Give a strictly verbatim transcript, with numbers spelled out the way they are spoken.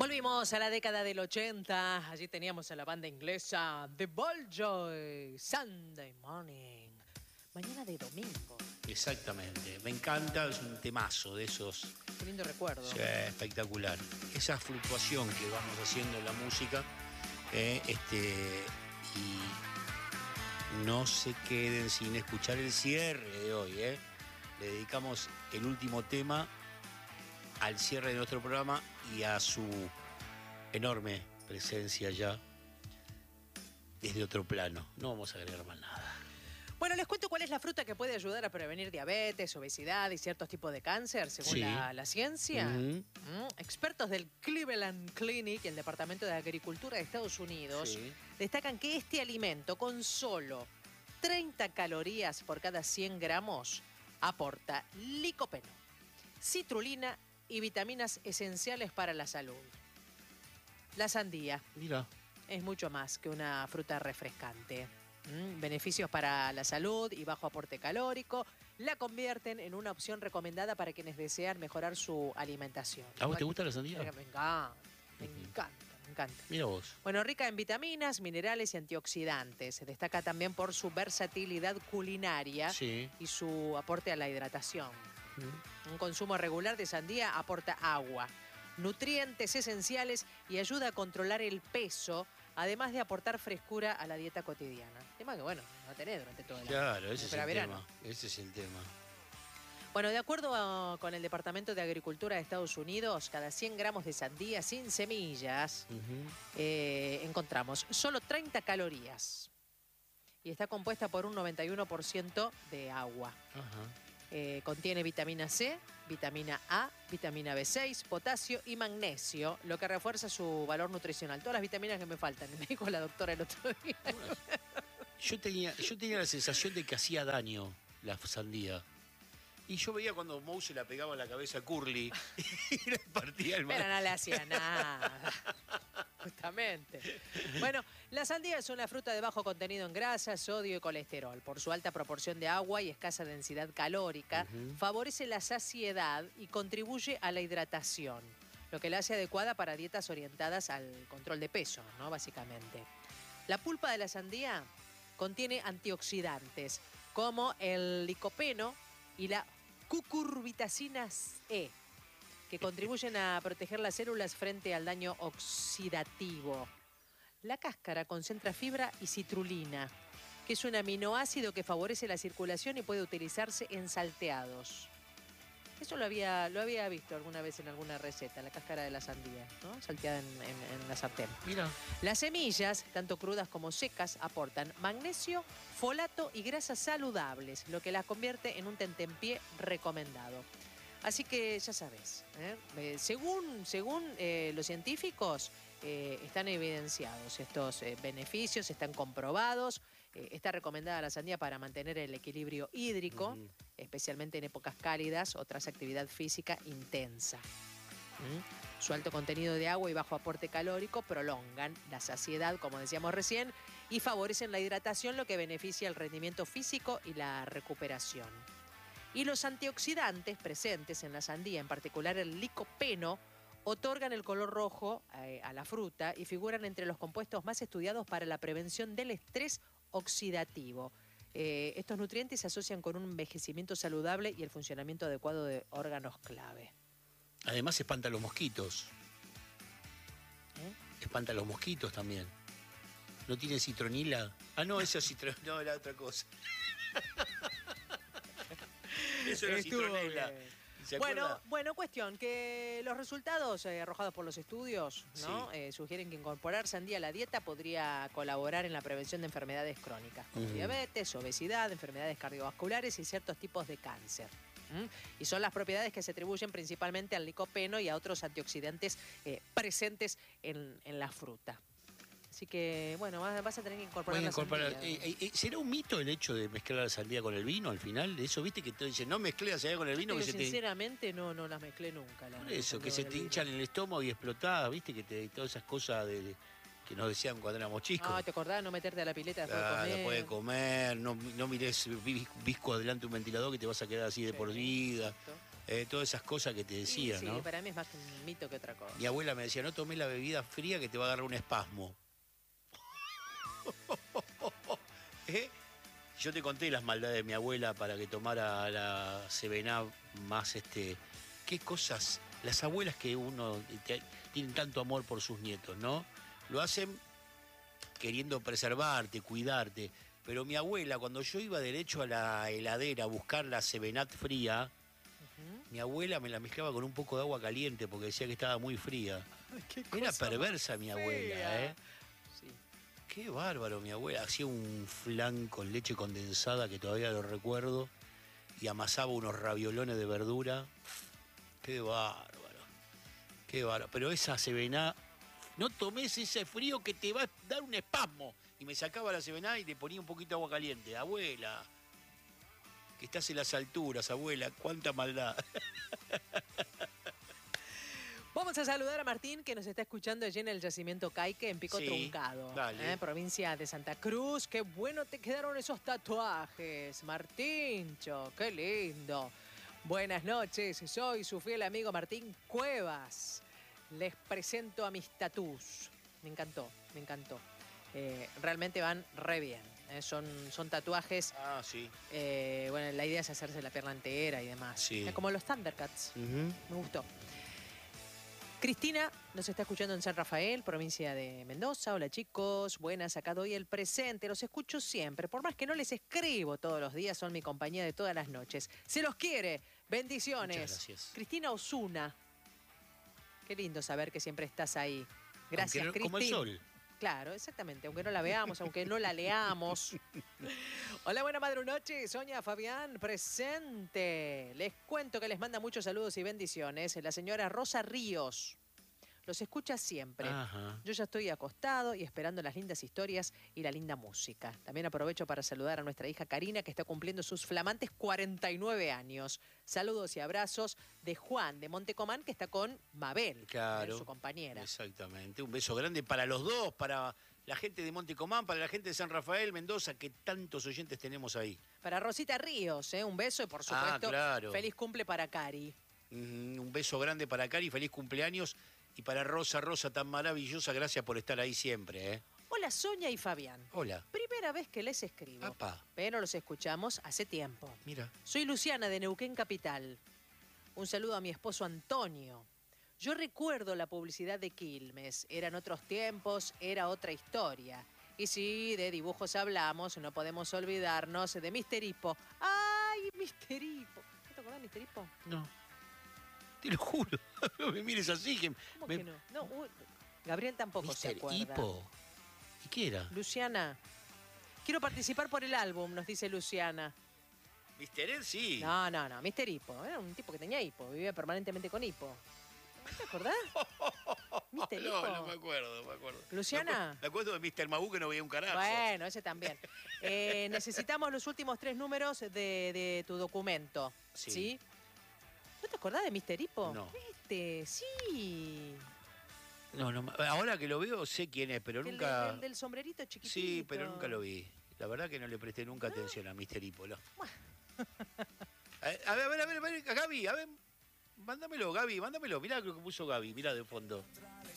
Volvimos a la década del ochenta. Allí teníamos a la banda inglesa The Boljoy, Sunday Morning. Mañana de domingo. Exactamente. Me encanta, es un temazo de esos. Qué lindo recuerdo. Sí, espectacular. Esa fluctuación que vamos haciendo en la música. Eh, este y no se queden sin escuchar el cierre de hoy. Eh. Le dedicamos el último tema al cierre de nuestro programa y a su enorme presencia ya desde otro plano. No vamos a agregar más nada. Bueno, les cuento cuál es la fruta que puede ayudar a prevenir diabetes, obesidad y ciertos tipos de cáncer, según Sí. la, la ciencia. Uh-huh. Mm, Expertos del Cleveland Clinic, el Departamento de Agricultura de Estados Unidos, Sí. destacan que este alimento, con solo treinta calorías por cada cien gramos, aporta licopeno, citrulina y vitaminas esenciales para la salud. La sandía Mira. es mucho más que una fruta refrescante. Mm, Beneficios para la salud y bajo aporte calórico la convierten en una opción recomendada para quienes desean mejorar su alimentación. ¿A vos te gusta la sandía? Me encanta, me encanta, me encanta. Mira vos. Bueno, rica en vitaminas, minerales y antioxidantes. Se destaca también por su versatilidad culinaria Sí. y su aporte a la hidratación. Uh-huh. Un consumo regular de sandía aporta agua, nutrientes esenciales y ayuda a controlar el peso, además de aportar frescura a la dieta cotidiana. Tema que, bueno, no tenés durante todo el año. Claro, ese es Para el verano. tema. Ese es el tema. Bueno, de acuerdo a- con el Departamento de Agricultura de Estados Unidos, cada cien gramos de sandía sin semillas Uh-huh. eh, encontramos solo treinta calorías. Y está compuesta por un noventa y uno por ciento de agua. Ajá. Eh, contiene vitamina C, vitamina A, vitamina B seis, potasio y magnesio, lo que refuerza su valor nutricional. Todas las vitaminas que me faltan, me dijo la doctora el otro día. Yo tenía, yo tenía la sensación de que hacía daño la sandía. Y yo veía cuando Moe se la pegaba en la cabeza a Curly y le partía el Pero mal. no le hacía nada. Justamente. Bueno, la sandía es una fruta de bajo contenido en grasa, sodio y colesterol. Por su alta proporción de agua y escasa densidad calórica, Ujú. favorece la saciedad y contribuye a la hidratación, lo que la hace adecuada para dietas orientadas al control de peso, ¿no? Básicamente. La pulpa de la sandía contiene antioxidantes como el licopeno y la cucurbitacina E, que contribuyen a proteger las células frente al daño oxidativo. La cáscara concentra fibra y citrulina, que es un aminoácido que favorece la circulación y puede utilizarse en salteados. Eso lo había, lo había visto alguna vez en alguna receta, la cáscara de la sandía, ¿no? Salteada en, en- en la sartén. Mira. Las semillas, tanto crudas como secas, aportan magnesio, folato y grasas saludables, lo que las convierte en un tentempié recomendado. Así que ya sabes, ¿eh? Eh, según, según eh, los científicos, eh, están evidenciados estos eh, beneficios, están comprobados. Eh, está recomendada la sandía para mantener el equilibrio hídrico, Ujú. especialmente en épocas cálidas o tras actividad física intensa. ¿Mm? Su alto contenido de agua y bajo aporte calórico prolongan la saciedad, como decíamos recién, y favorecen la hidratación, lo que beneficia el rendimiento físico y la recuperación. Y los antioxidantes presentes en la sandía, en particular el licopeno, otorgan el color rojo eh, a la fruta y figuran entre los compuestos más estudiados para la prevención del estrés oxidativo. Eh, estos nutrientes se asocian con un envejecimiento saludable y el funcionamiento adecuado de órganos clave. Además espanta a los mosquitos. ¿Eh? Espanta a los mosquitos también. ¿No tiene citronila? Ah, no, eso es citronila. No, era otra cosa. Eso era Estuvo citronela. bien. ¿Se Bueno, acuerda? bueno, cuestión, que los resultados eh, arrojados por los estudios, ¿no? Sí. Eh, sugieren que incorporar sandía a la dieta podría colaborar en la prevención de enfermedades crónicas, como Ujú. diabetes, obesidad, enfermedades cardiovasculares y ciertos tipos de cáncer. ¿Mm? Y son las propiedades que se atribuyen principalmente al licopeno y a otros antioxidantes eh, presentes en, en la fruta. Así que, bueno, vas, vas a tener que incorporar Voy a la incorporar- sandía. eh, eh, eh, ¿Será un mito el hecho de mezclar la sandía con el vino al final? Eso, viste que te dicen, no mezcles la sandía con el vino, Pero que se te... sinceramente no, no las mezclé nunca. La, Por eso, la que se sandía te con el hinchan vino. en el estómago y explotás, viste, que te, todas esas cosas de, de- que nos decían cuando éramos chicos. Ah, ¿te acordás? No meterte a la pileta después Ah, de comer. después de comer, no, no mires vis- visco adelante de un ventilador que te vas a quedar así de Sí, por vida. exacto. eh, todas esas cosas que te decía, sí, ¿no? Sí, para mí es más un mito que otra cosa. Mi abuela me decía, no tomes la bebida fría que te va a agarrar un espasmo. ¿Eh? Yo te conté las maldades de mi abuela para que tomara la Sevená más este... ¿Qué cosas? Las abuelas que uno te, tienen tanto amor por sus nietos, ¿no? Lo hacen queriendo preservarte, cuidarte. Pero mi abuela, cuando yo iba derecho a la heladera a buscar la Sevenat fría, uh-huh. mi abuela me la mezclaba con un poco de agua caliente porque decía que estaba muy fría. Qué Era perversa mi abuela, fea. ¿eh? Sí. Qué bárbaro, mi abuela. Hacía un flan con leche condensada que todavía lo recuerdo y amasaba unos raviolones de verdura. Qué bárbaro. Qué bárbaro. Pero esa Sevená, no tomes ese frío que te va a dar un espasmo. Y me sacaba la Sevená y le ponía un poquito de agua caliente. Abuela, que estás en las alturas, abuela. Cuánta maldad. Vamos a saludar a Martín, que nos está escuchando allí en el yacimiento Caique, en Pico sí, Truncado, dale. ¿eh? Provincia de Santa Cruz. Qué bueno te quedaron esos tatuajes, Martíncho, qué lindo. Buenas noches, soy su fiel amigo Martín Cuevas. Les presento a mis tatús. Me encantó, me encantó. Eh, realmente van re bien. Eh, son, son tatuajes. Ah, sí. Eh, bueno, la idea es hacerse la pierna entera y demás. Sí. Eh, como los Thundercats. Uh-huh. Me gustó. Cristina nos está escuchando en San Rafael, provincia de Mendoza. Hola chicos, buenas, acá doy el presente, los escucho siempre. Por más que no les escribo todos los días, son mi compañía de todas las noches. Se los quiere, bendiciones. Muchas gracias. Cristina Osuna. Qué lindo saber que siempre estás ahí. Gracias, no, Cristina. Como el sol. Claro, exactamente, aunque no la veamos, aunque no la leamos. Hola, buena madre noche, Sonia Fabián, presente. Les cuento que les manda muchos saludos y bendiciones la señora Rosa Ríos. Los escucha siempre. Ajá. Yo ya estoy acostado y esperando las lindas historias y la linda música. También aprovecho para saludar a nuestra hija Karina, que está cumpliendo sus flamantes cuarenta y nueve años. Saludos y abrazos de Juan de Montecomán, que está con Mabel, claro, su compañera. Exactamente. Un beso grande para los dos, para la gente de Montecomán, para la gente de San Rafael, Mendoza, que tantos oyentes tenemos ahí. Para Rosita Ríos, ¿eh? Un beso y por supuesto, ah, claro. feliz cumple para Cari. Mm, un beso grande para Cari, feliz cumpleaños. Y para Rosa, Rosa tan maravillosa, gracias por estar ahí siempre, ¿eh? Hola, Sonia y Fabián. Hola. Primera vez que les escribo. Apá. Pero los escuchamos hace tiempo. Mira. Soy Luciana de Neuquén Capital. Un saludo a mi esposo Antonio. Yo recuerdo la publicidad de Quilmes. Eran otros tiempos, era otra historia. Y si de dibujos hablamos, no podemos olvidarnos de mister Hippo. ¡Ay, mister Hippo! ¿No te acordás de mister Hippo? No. Te lo juro. No me mires así. Que ¿Cómo me... que no? No, uh, Gabriel tampoco se acuerda. Hippo. ¿Y qué era? Luciana. Quiero participar por el álbum, nos dice Luciana. mister Ed, sí. No, no, no. mister Hippo. Era un tipo que tenía hipo. Vivía permanentemente con hipo. ¿No te acordás? mister Hippo. No, no me acuerdo, me acuerdo. Luciana. Me acuerdo de mister Magoo que no veía un carajo. Bueno, ese también. Eh, necesitamos los últimos tres números de, de tu documento. Sí. ¿Sí? ¿No te acordás de mister Hippo? No. Este, sí. No, no, ahora que lo veo sé quién es, pero el nunca... Del, del, del sombrerito chiquitito. Sí, pero nunca lo vi. La verdad que no le presté nunca ¿No? atención a mister Hippo. No. a, ver, a ver, a ver, a ver, Gaby, a ver, mándamelo, Gaby, mándamelo. Mirá lo que puso Gaby, mirá de fondo.